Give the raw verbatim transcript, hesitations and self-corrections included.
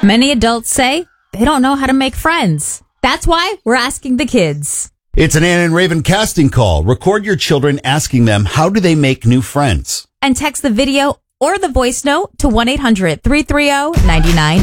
Many adults say they don't know how to make friends. That's why we're asking the kids. It's an Ann and Raven casting call. Record your children asking them, how do they make new friends? And text the video or the voice note to one eight hundred three three zero nine nine